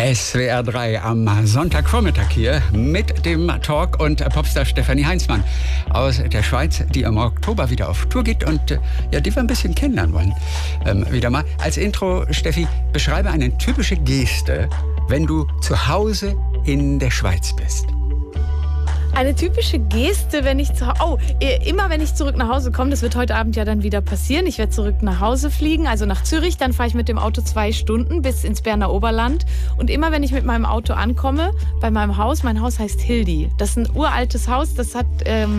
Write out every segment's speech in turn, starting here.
SWR 3 am Sonntagvormittag hier mit dem Talk und Popstar Stefanie Heinzmann aus der Schweiz, die im Oktober wieder auf Tour geht und die wir ein bisschen kennenlernen wollen. Wieder mal. Als Intro, Steffi, beschreibe eine typische Geste, wenn du zu Hause in der Schweiz bist. Eine typische Geste, immer wenn ich zurück nach Hause komme, das wird heute Abend ja dann wieder passieren. Ich werde zurück nach Hause fliegen, also nach Zürich. Dann fahre ich mit dem Auto 2 Stunden bis ins Berner Oberland. Und immer wenn ich mit meinem Auto ankomme, bei meinem Haus, mein Haus heißt Hildi. Das ist ein uraltes Haus, das ist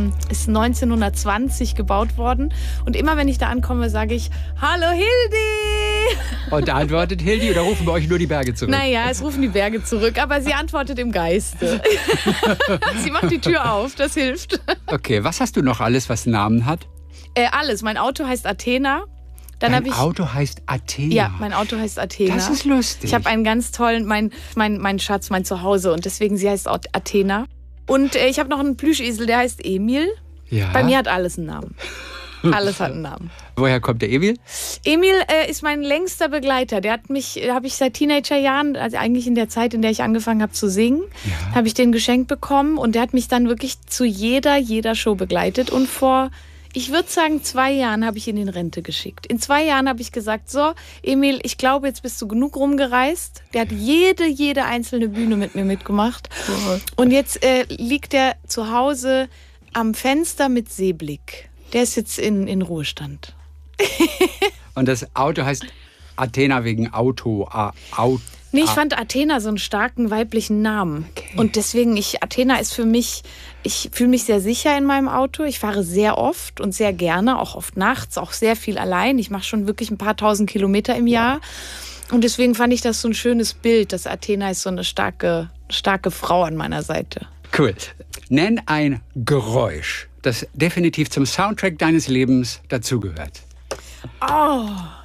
1920 gebaut worden. Und immer wenn ich da ankomme, sage ich, hallo Hildi! Und da antwortet Hildi oder rufen bei euch nur die Berge zurück? Naja, es rufen die Berge zurück, aber sie antwortet im Geiste. Sie macht die Tür auf, das hilft. Okay, was hast du noch alles, was einen Namen hat? Alles. Mein Auto heißt Athena. Dein Auto heißt Athena? Ja, mein Auto heißt Athena. Das ist lustig. Ich habe einen ganz tollen, mein Schatz, mein Zuhause und deswegen sie heißt Athena. Und ich habe noch einen Plüschesel, der heißt Emil. Ja. Bei mir hat alles einen Namen. Alles hat einen Namen. Woher kommt der Emil? Emil ist mein längster Begleiter. Der habe ich seit Teenagerjahren, also eigentlich in der Zeit, in der ich angefangen habe zu singen, habe ich den geschenkt bekommen. Und der hat mich dann wirklich zu jeder Show begleitet. Und vor, ich würde sagen, 2 Jahren habe ich ihn in Rente geschickt. In 2 Jahren habe ich gesagt, so Emil, ich glaube, jetzt bist du genug rumgereist. Der hat jede einzelne Bühne mit mir mitgemacht. Und jetzt liegt er zu Hause am Fenster mit Seeblick. Der ist jetzt in Ruhestand. Und das Auto heißt Athena wegen Auto. Nee, ich fand Athena so einen starken weiblichen Namen. Okay. Und deswegen, Athena ist für mich, ich fühle mich sehr sicher in meinem Auto. Ich fahre sehr oft und sehr gerne, auch oft nachts, auch sehr viel allein. Ich mache schon wirklich ein paar tausend Kilometer im Jahr. Und deswegen fand ich das so ein schönes Bild, dass Athena ist so eine starke Frau an meiner Seite. Cool. Nenn ein Geräusch, das definitiv zum Soundtrack deines Lebens dazugehört. Oh,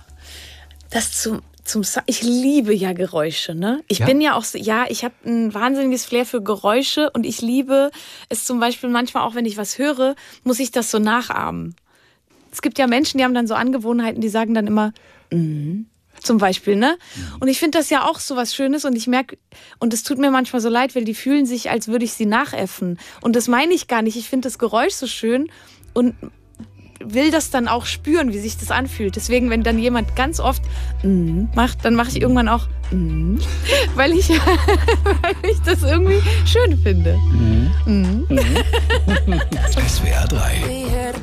ich liebe ja Geräusche, ne? Ich bin ja auch, ich habe ein wahnsinniges Flair für Geräusche und ich liebe es zum Beispiel manchmal auch, wenn ich was höre, muss ich das so nachahmen. Es gibt ja Menschen, die haben dann so Angewohnheiten, die sagen dann immer, zum Beispiel, ne? Und ich finde das ja auch so was Schönes und ich merke, und es tut mir manchmal so leid, weil die fühlen sich, als würde ich sie nachäffen. Und das meine ich gar nicht. Ich finde das Geräusch so schön und will das dann auch spüren, wie sich das anfühlt. Deswegen, wenn dann jemand ganz oft macht, dann mache ich irgendwann auch weil ich das irgendwie schön finde. SWR 3